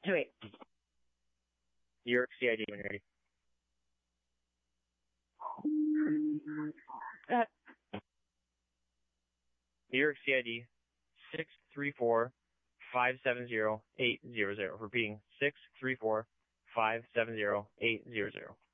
Wait. New York CID when you're ready. New York CID 634-570-800. Repeating, 634-570-800.